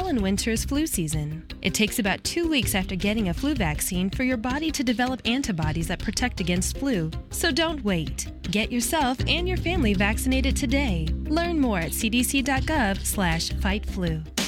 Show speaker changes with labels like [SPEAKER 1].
[SPEAKER 1] and winter's flu season. It takes about 2 weeks after getting a flu vaccine for your body to develop antibodies that protect against flu. So don't wait. Get yourself and your family vaccinated today. Learn more at cdc.gov/fightflu.